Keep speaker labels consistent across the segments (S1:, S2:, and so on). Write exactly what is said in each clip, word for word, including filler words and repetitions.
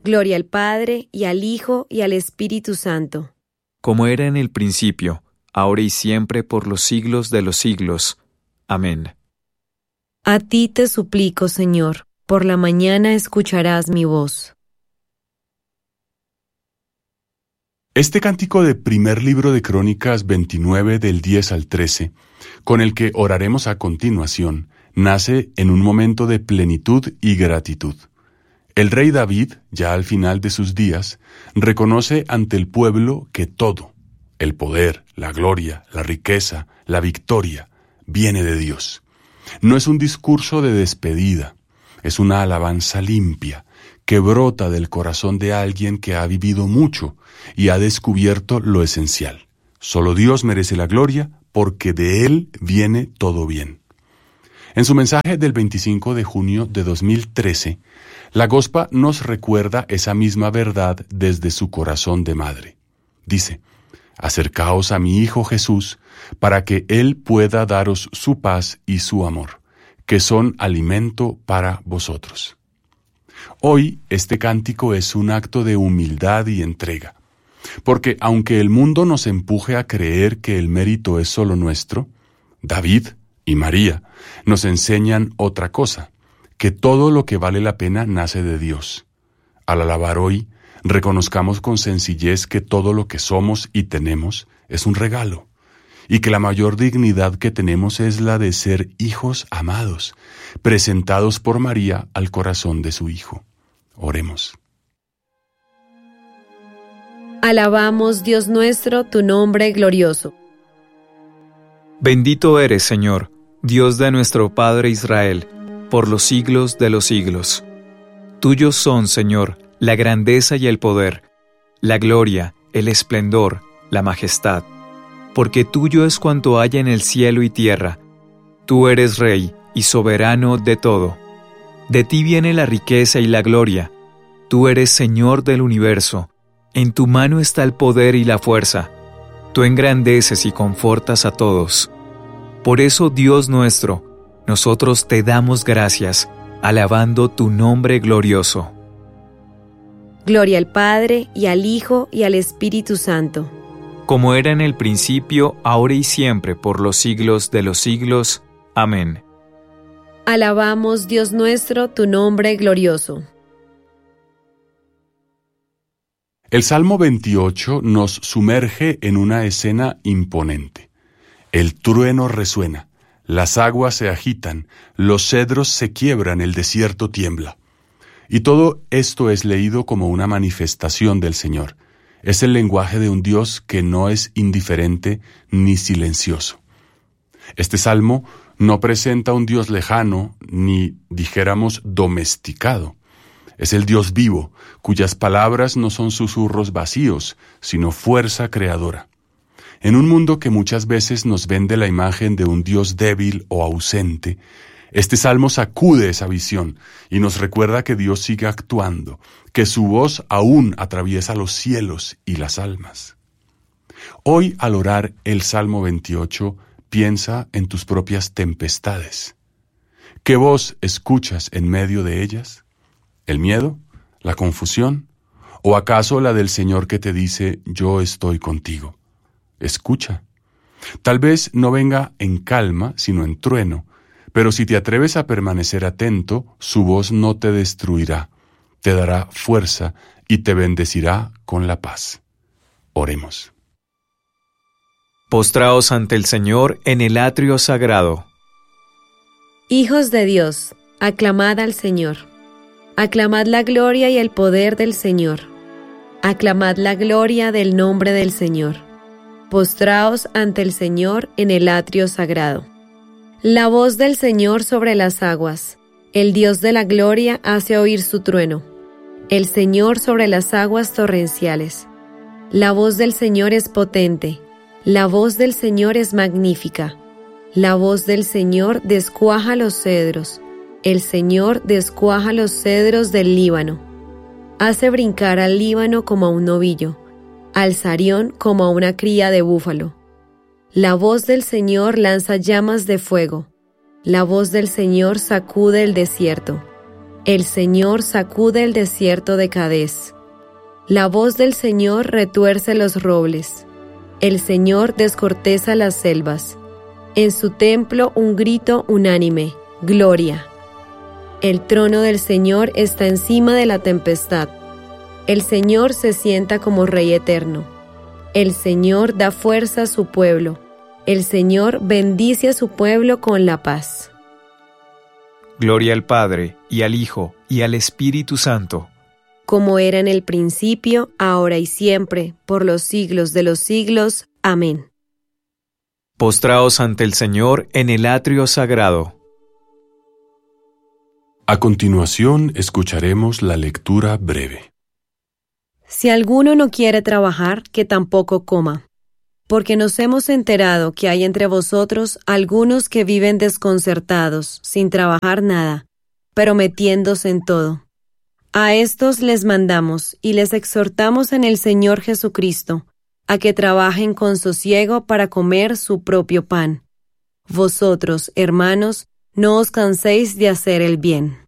S1: Gloria al Padre, y al Hijo, y al Espíritu Santo.
S2: Como era en el principio, ahora y siempre, por los siglos de los siglos. Amén.
S1: A ti te suplico, Señor, por la mañana escucharás mi voz.
S3: Este cántico de primer libro de Crónicas veintinueve del diez al trece, con el que oraremos a continuación, nace en un momento de plenitud y gratitud. El rey David, ya al final de sus días, reconoce ante el pueblo que todo, el poder, la gloria, la riqueza, la victoria, viene de Dios. No es un discurso de despedida, es una alabanza limpia, que brota del corazón de alguien que ha vivido mucho y ha descubierto lo esencial. Solo Dios merece la gloria porque de Él viene todo bien. En su mensaje del veinticinco de junio de dos mil trece, la Gospa nos recuerda esa misma verdad desde su corazón de madre. Dice: acercaos a mi Hijo Jesús para que Él pueda daros su paz y su amor, que son alimento para vosotros. Hoy este cántico es un acto de humildad y entrega, porque aunque el mundo nos empuje a creer que el mérito es solo nuestro, David y María nos enseñan otra cosa, que todo lo que vale la pena nace de Dios. Al alabar hoy, reconozcamos con sencillez que todo lo que somos y tenemos es un regalo, y que la mayor dignidad que tenemos es la de ser hijos amados, presentados por María al corazón de su Hijo. Oremos.
S1: Alabamos, Dios nuestro, tu nombre glorioso.
S2: Bendito eres, Señor, Dios de nuestro Padre Israel, por los siglos de los siglos. Tuyos son, Señor, la grandeza y el poder, la gloria, el esplendor, la majestad, porque tuyo es cuanto hay en el cielo y tierra. Tú eres Rey y soberano de todo. De ti viene la riqueza y la gloria. Tú eres Señor del universo. En tu mano está el poder y la fuerza. Tú engrandeces y confortas a todos. Por eso, Dios nuestro, nosotros te damos gracias, alabando tu nombre glorioso.
S1: Gloria al Padre, y al Hijo, y al Espíritu Santo.
S2: Como era en el principio, ahora y siempre, por los siglos de los siglos. Amén.
S1: Alabamos, Dios nuestro, tu nombre glorioso.
S3: El Salmo veintiocho nos sumerge en una escena imponente. El trueno resuena, las aguas se agitan, los cedros se quiebran, el desierto tiembla. Y todo esto es leído como una manifestación del Señor. Es el lenguaje de un Dios que no es indiferente ni silencioso. Este salmo no presenta un Dios lejano, ni, dijéramos, domesticado. Es el Dios vivo, cuyas palabras no son susurros vacíos, sino fuerza creadora. En un mundo que muchas veces nos vende la imagen de un Dios débil o ausente, este salmo sacude esa visión y nos recuerda que Dios sigue actuando, que su voz aún atraviesa los cielos y las almas. Hoy, al orar el Salmo veintiocho, piensa en tus propias tempestades. ¿Qué voz escuchas en medio de ellas? ¿El miedo? ¿La confusión? ¿O acaso la del Señor que te dice, yo estoy contigo? Escucha. Tal vez no venga en calma, sino en trueno, pero si te atreves a permanecer atento, su voz no te destruirá, te dará fuerza y te bendecirá con la paz. Oremos.
S2: Postraos ante el Señor en el atrio sagrado.
S1: Hijos de Dios, aclamad al Señor. Aclamad la gloria y el poder del Señor. Aclamad la gloria del nombre del Señor. Postraos ante el Señor en el atrio sagrado. La voz del Señor sobre las aguas. El Dios de la gloria hace oír su trueno. El Señor sobre las aguas torrenciales. La voz del Señor es potente. La voz del Señor es magnífica. La voz del Señor descuaja los cedros. El Señor descuaja los cedros del Líbano. Hace brincar al Líbano como a un novillo, al Sarión como a una cría de búfalo. La voz del Señor lanza llamas de fuego. La voz del Señor sacude el desierto. El Señor sacude el desierto de Cadés. La voz del Señor retuerce los robles. El Señor descorteza las selvas. En su templo un grito unánime: ¡Gloria! El trono del Señor está encima de la tempestad. El Señor se sienta como Rey eterno. El Señor da fuerza a su pueblo. El Señor bendice a su pueblo con la paz.
S2: Gloria al Padre, y al Hijo, y al Espíritu Santo.
S1: Como era en el principio, ahora y siempre, por los siglos de los siglos. Amén.
S2: Postraos ante el Señor en el atrio sagrado.
S3: A continuación, escucharemos la lectura breve.
S1: Si alguno no quiere trabajar, que tampoco coma, porque nos hemos enterado que hay entre vosotros algunos que viven desconcertados, sin trabajar nada, pero metiéndose en todo. A estos les mandamos y les exhortamos en el Señor Jesucristo, a que trabajen con sosiego para comer su propio pan. Vosotros, hermanos, no os canséis de hacer el bien.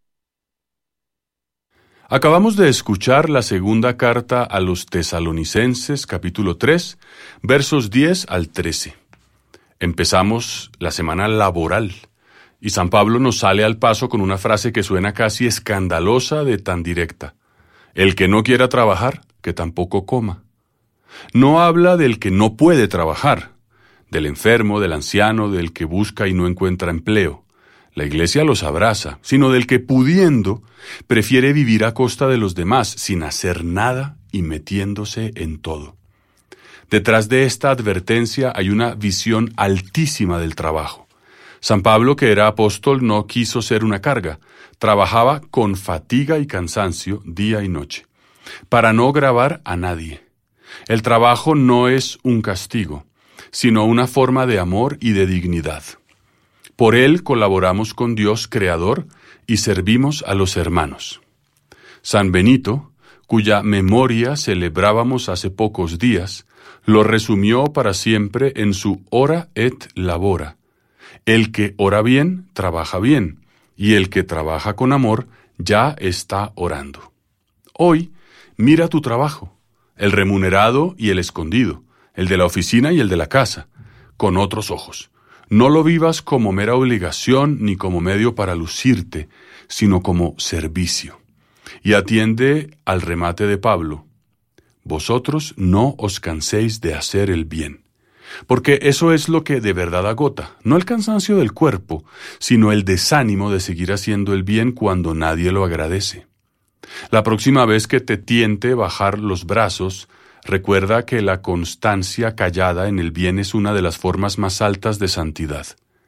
S3: Acabamos de escuchar la segunda carta a los Tesalonicenses, capítulo tres, versos diez al trece. Empezamos la semana laboral, y San Pablo nos sale al paso con una frase que suena casi escandalosa de tan directa: el que no quiera trabajar, que tampoco coma. No habla del que no puede trabajar, del enfermo, del anciano, del que busca y no encuentra empleo. La Iglesia los abraza, sino del que, pudiendo, prefiere vivir a costa de los demás, sin hacer nada y metiéndose en todo. Detrás de esta advertencia hay una visión altísima del trabajo. San Pablo, que era apóstol, no quiso ser una carga. Trabajaba con fatiga y cansancio día y noche, para no gravar a nadie. El trabajo no es un castigo, sino una forma de amor y de dignidad. Por él colaboramos con Dios Creador y servimos a los hermanos. San Benito, cuya memoria celebrábamos hace pocos días, lo resumió para siempre en su ora et labora. El que ora bien, trabaja bien, y el que trabaja con amor, ya está orando. Hoy, mira tu trabajo, el remunerado y el escondido, el de la oficina y el de la casa, con otros ojos. No lo vivas como mera obligación ni como medio para lucirte, sino como servicio. Y atiende al remate de Pablo: vosotros no os canséis de hacer el bien. Porque eso es lo que de verdad agota, no el cansancio del cuerpo, sino el desánimo de seguir haciendo el bien cuando nadie lo agradece. La próxima vez que te tiente bajar los brazos, recuerda que la constancia callada en el bien es una de las formas más altas de santidad.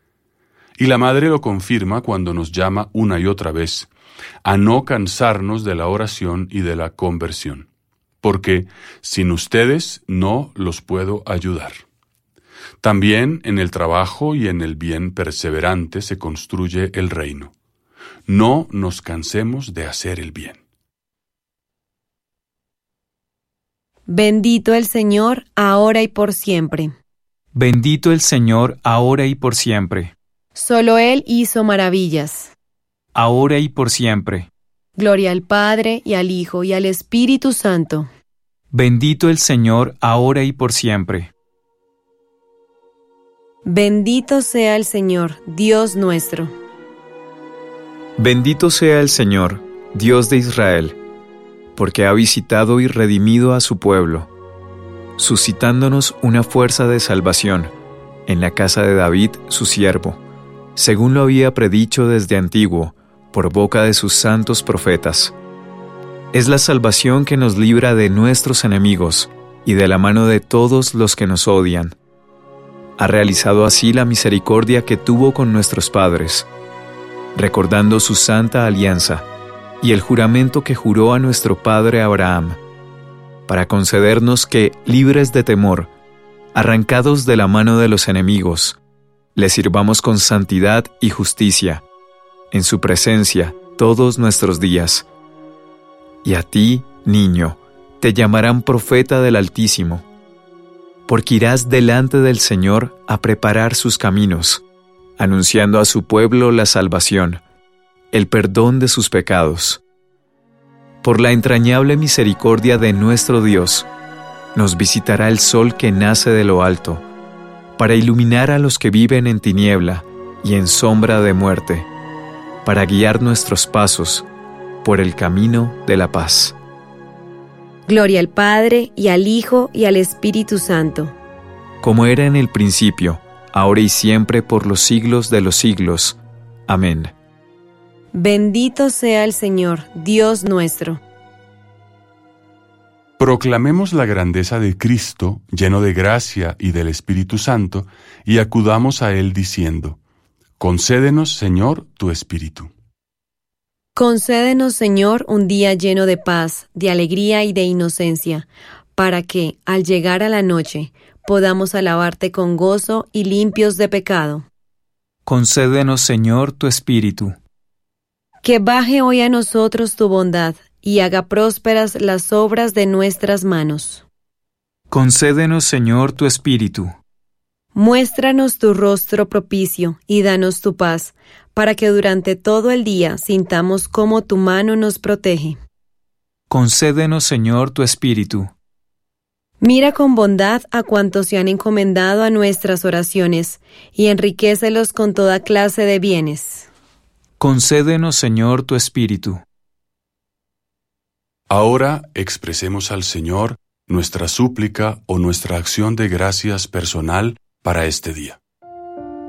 S3: Y la Madre lo confirma cuando nos llama una y otra vez a no cansarnos de la oración y de la conversión, porque sin ustedes no los puedo ayudar. También en el trabajo y en el bien perseverante se construye el reino. No nos cansemos de hacer el bien.
S1: Bendito el Señor, ahora y por siempre.
S2: Bendito el Señor, ahora y por siempre.
S1: Solo Él hizo maravillas.
S2: Ahora y por siempre.
S1: Gloria al Padre, y al Hijo, y al Espíritu Santo.
S2: Bendito el Señor, ahora y por siempre.
S1: Bendito sea el Señor, Dios nuestro.
S2: Bendito sea el Señor, Dios de Israel, porque ha visitado y redimido a su pueblo, suscitándonos una fuerza de salvación en la casa de David, su siervo, según lo había predicho desde antiguo, por boca de sus santos profetas. Es la salvación que nos libra de nuestros enemigos y de la mano de todos los que nos odian. Ha realizado así la misericordia que tuvo con nuestros padres, recordando su santa alianza y el juramento que juró a nuestro padre Abraham, para concedernos que, libres de temor, arrancados de la mano de los enemigos, le sirvamos con santidad y justicia, en su presencia todos nuestros días. Y a ti, niño, te llamarán profeta del Altísimo, porque irás delante del Señor a preparar sus caminos, anunciando a su pueblo la salvación, el perdón de sus pecados. Por la entrañable misericordia de nuestro Dios, nos visitará el sol que nace de lo alto, para iluminar a los que viven en tiniebla y en sombra de muerte, para guiar nuestros pasos por el camino de la paz.
S1: Gloria al Padre, y al Hijo, y al Espíritu Santo.
S2: Como era en el principio, ahora y siempre, por los siglos de los siglos. Amén.
S1: Bendito sea el Señor, Dios nuestro.
S3: Proclamemos la grandeza de Cristo, lleno de gracia y del Espíritu Santo, y acudamos a Él diciendo: concédenos, Señor, tu Espíritu.
S1: Concédenos, Señor, un día lleno de paz, de alegría y de inocencia, para que, al llegar a la noche, podamos alabarte con gozo y limpios de pecado.
S2: Concédenos, Señor, tu Espíritu.
S1: Que baje hoy a nosotros tu bondad, y haga prósperas las obras de nuestras manos.
S2: Concédenos, Señor, tu Espíritu.
S1: Muéstranos tu rostro propicio, y danos tu paz, para que durante todo el día sintamos cómo tu mano nos protege.
S2: Concédenos, Señor, tu Espíritu.
S1: Mira con bondad a cuantos se han encomendado a nuestras oraciones, y enriquécelos con toda clase de bienes.
S2: Concédenos, Señor, tu Espíritu.
S3: Ahora expresemos al Señor nuestra súplica o nuestra acción de gracias personal para este día.